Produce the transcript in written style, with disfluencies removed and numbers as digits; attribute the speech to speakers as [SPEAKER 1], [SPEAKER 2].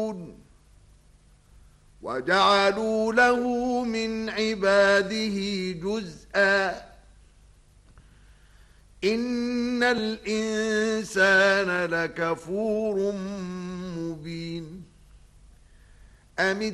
[SPEAKER 1] وجعلوا له من عباده جزءا إن الإنسان لكفور مبين